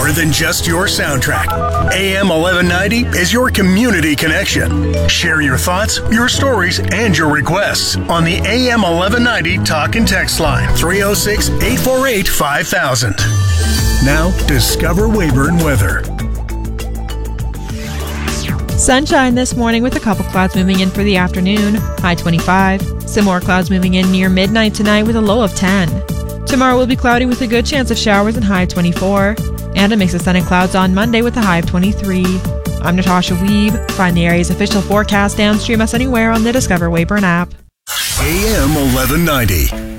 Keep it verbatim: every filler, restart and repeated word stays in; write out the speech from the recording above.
more than just your soundtrack. A M eleven ninety is your community connection. Share your thoughts, your stories, and your requests on the A M eleven ninety talk and text line three oh six, eight four eight, five thousand. Now, Discover Weyburn weather. Sunshine this morning with a couple clouds moving in for the afternoon, high twenty-five. Some more clouds moving in near midnight tonight with a low of ten. Tomorrow will be cloudy with a good chance of showers and high of twenty-four. And a mix of sun and clouds on Monday with a high of twenty-three. I'm Natasha Weeb. Find the area's official forecast and stream us anywhere on the Discover Weyburn app. A M eleven ninety.